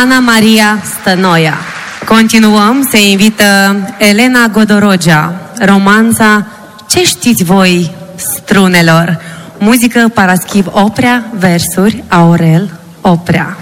Ana Maria Stănoia. Continuăm, se invită Elena Godorogea, romanța Ce știți voi, strunelor? Muzică Paraschiv Oprea, versuri Aurel Oprea.